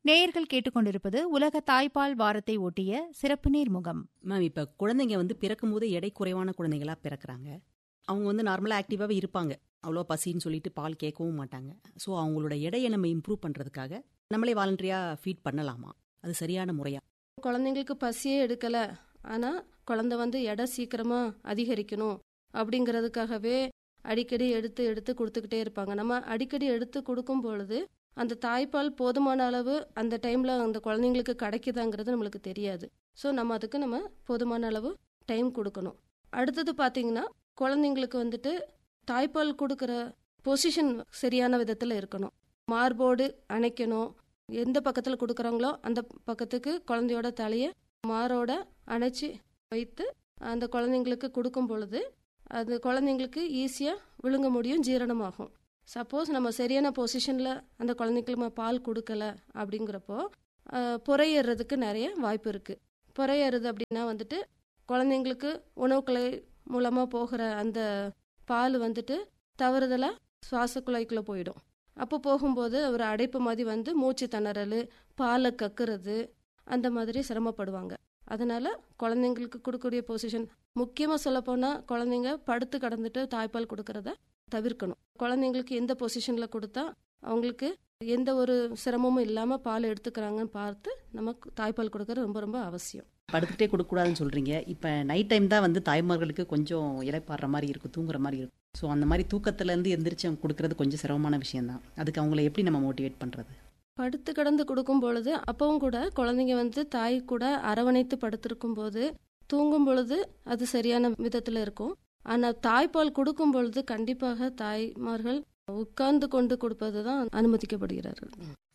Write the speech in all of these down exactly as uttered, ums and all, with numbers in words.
நேயர்கள் கேட்டுக்கொண்டிருப்பது உலக தாய்ப்பால் வாரத்தை ஒட்டிய சிறப்பு நேர்முகம். மேம், இப்போ குழந்தைங்க வந்து பிறக்கும் போது எடை குறைவான குழந்தைங்களா பிறக்கிறாங்க. அவங்க வந்து நார்மலாக ஆக்டிவாகவே இருப்பாங்க, அவ்வளோ பசின்னு சொல்லிட்டு பால் கேட்கவும் மாட்டாங்க. ஸோ அவங்களோட எடையை நம்ம இம்ப்ரூவ் பண்ணுறதுக்காக நம்மளே வாலண்டரியாக ஃபீட் பண்ணலாமா? அது சரியான முறையா? குழந்தைங்களுக்கு பசியே எடுக்கலை, ஆனால் குழந்தை வந்து எடை சீக்கிரமாக அதிகரிக்கணும் அப்படிங்கிறதுக்காகவே அடிக்கடி எடுத்து எடுத்து கொடுத்துக்கிட்டே இருப்பாங்க. நம்ம அடிக்கடி எடுத்து கொடுக்கும் பொழுது அந்த தாய்ப்பால் போதுமான அளவு அந்த டைமில் அந்த குழந்தைங்களுக்கு கிடைக்குதாங்கிறது நம்மளுக்கு தெரியாது. ஸோ நம்ம அதுக்கு நம்ம போதுமான அளவு டைம் கொடுக்கணும். அடுத்தது பார்த்திங்கன்னா, குழந்தைங்களுக்கு வந்துட்டு தாய்ப்பால் கொடுக்குற பொசிஷன் சரியான விதத்தில் இருக்கணும். மார்போடு அணைக்கணும். எந்த பக்கத்தில் கொடுக்குறாங்களோ அந்த பக்கத்துக்கு குழந்தையோட தலையை மாரோட அணைச்சி வைத்து அந்த குழந்தைங்களுக்கு கொடுக்கும் பொழுது அது குழந்தைங்களுக்கு ஈஸியாக விழுங்க முடியும், ஜீரணமாகும். சப்போஸ் நம்ம சரியான பொசிஷனில் அந்த குழந்தைங்களுக்கு நம்ம பால் கொடுக்கல அப்படிங்கிறப்போ புறையேறதுக்கு நிறைய வாய்ப்பு இருக்குது. புறையேறுது அப்படின்னா வந்துட்டு குழந்தைங்களுக்கு உணவுக்குழாய் மூலமாக போகிற அந்த பால் வந்துட்டு தவறுதலாக சுவாச குழாய்க்குள்ளே போயிடும். அப்போ போகும்போது ஒரு அடைப்பு மாதிரி வந்து மூச்சு திணறல், பாலை கக்குறது, அந்த மாதிரி சிரமப்படுவாங்க. அதனால் குழந்தைங்களுக்கு கொடுக்கக்கூடிய பொசிஷன் முக்கியமாக சொல்லப்போனால் குழந்தைங்க படுத்து கடந்துட்டு தாய்ப்பால் கொடுக்கறத தவிர்க்கணும். குழந்தைங்களுக்கு எந்த பொசிஷனில் கொடுத்தா அவங்களுக்கு எந்த ஒரு சிரமமும் இல்லாமல் பால் எடுத்துக்கிறாங்கன்னு பார்த்து நம்ம தாய்ப்பால் கொடுக்கறது ரொம்ப ரொம்ப அவசியம். படுத்துகிட்டே கொடுக்கக்கூடாதுன்னு சொல்கிறீங்க. இப்போ நைட் டைம் தான் வந்து தாய்மார்களுக்கு கொஞ்சம் இலைப்பாடுற மாதிரி இருக்கும், தூங்குற மாதிரி இருக்கும். ஸோ அந்த மாதிரி தூக்கத்துலேருந்து எந்திரிச்சு அவங்க கொடுக்கறது கொஞ்சம் சிரமமான விஷயம்தான். அதுக்கு அவங்கள எப்படி நம்ம மோட்டிவேட் பண்ணுறது? படுத்து கடந்து கொடுக்கும் பொழுது அப்பவும் கூட குழந்தைங்க வந்து தாய் கூட அரவணைத்து படுத்திருக்கும் போது தூங்கும் பொழுது அது சரியான விதத்தில் இருக்கும். ஆனால் தாய்ப்பால் கொடுக்கும் பொழுது கண்டிப்பாக தாய்மார்கள் உட்கார்ந்து கொண்டு கொடுப்பது தான் அனுமதிக்கப்படுகிறார்கள்.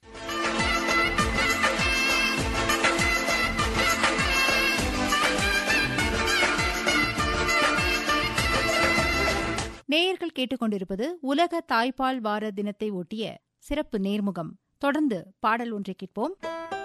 நேயர்கள் கேட்டுக்கொண்டிருப்பது உலக தாய்ப்பால் வார தினத்தை ஒட்டிய சிறப்பு நேர்முகம். தொடர்ந்து பாடல் ஒன்றை கேட்போம்.